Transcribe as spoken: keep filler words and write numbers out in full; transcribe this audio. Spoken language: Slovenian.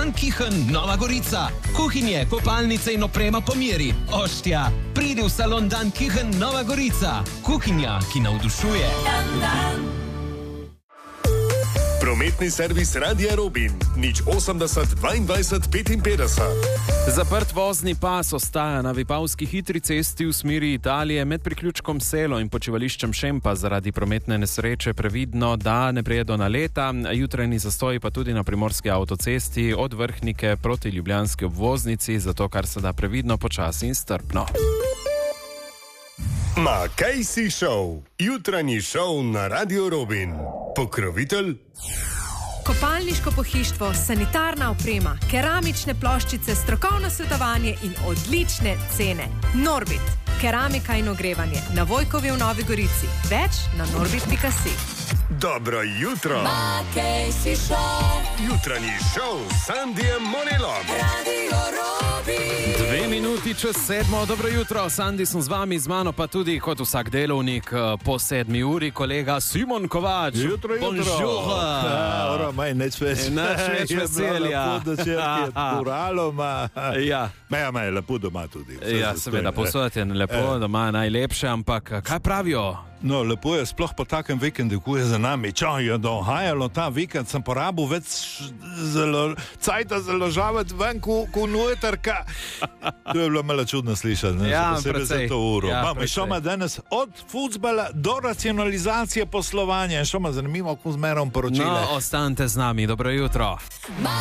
Salondan Kichen Nova Gorica. Kuhinje, kopalnice in oprema po meri. Oštja, pridi v Salondan Kichen Nova Gorica. Kuhinja, ki navdušuje. Prometni servis Radia Robin, nič osemdeset dvaindvajset petinpetdeset. Zaprt vozni pas ostaja na Vipavski hitri cesti v smeri Italije med priključkom Selo in počivališčem Šempa zaradi prometne nesreče previdno, da ne prije do naleta. Jutranji zastoji pa tudi na primorski avtocesti od Vrhnike proti ljubljanski obvoznici, zato kar se da previdno, počasi in strpno. Ma kaj si šel? Jutranji šov na Radio Robin. Pokrovitelj? Kopalniško pohištvo, sanitarna oprema, keramične ploščice, strokovno svetovanje in odlične cene. Norbit, keramika in ogrevanje na Vojkovi v Novi Gorici. Več na norbit pika si. Dobro jutro. Ma kaj si šel? Jutranji šov s Sandijem Monelom. Radio Robin. Dve minuti čez sedmo, dobro jutro, Sandi sem z vami, z mano pa tudi kot vsak delovnik po sedmi uri, kolega Simon Kovač. Jutro, jutro. Bonjour. Ja, ora, maj, neč več. Neč več veselja. Lepo, da čerke uralo, ma. Ja. Meja, meja, lepo doma tudi. Vse Ja, zastojno, seveda, ne. posod je lepo, doma je najlepše, ampak kaj pravijo? No, lepo je, sploh po takem vikendu, ko je za nami. Čo je dohajalo ta vikend, sem porabil več zelo, cajta založavati ven, ko, ko nujetarka. To je bilo malo čudno slišati, ne? Ja, Posebej precej. za to uro. Ja, Imamo, precej. šoma danes od futbala do racionalizacije poslovanja. Šoma zanimivo, ko zmerom poročile. No, ostanite z nami, dobro jutro.